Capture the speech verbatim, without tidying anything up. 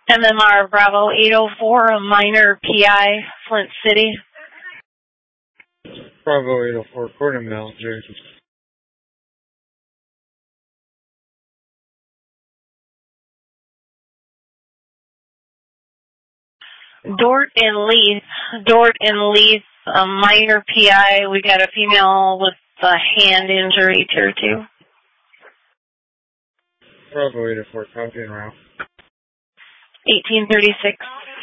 M M R Bravo eight oh four, a minor P I, Flint City. Bravo eight oh four, quarter mile, Jason. Dort and Leith, Dort and Leith, a minor P I. We got a female with a hand injury, tier two. Bravo eight oh four, copy and route. eighteen thirty-six.